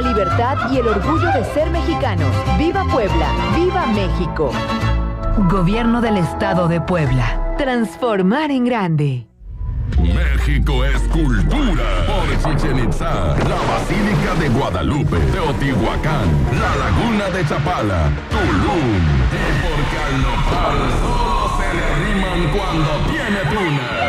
libertad y el orgullo de ser mexicanos. ¡Viva Puebla! ¡Viva México! Gobierno del Estado de Puebla. Transformar en grande. México es cultura. Por Chichén Itzá, la Basílica de Guadalupe, Teotihuacán, la Laguna de Chapala, Tulum. Y porque al nopal solo se le riman cuando tiene tuna.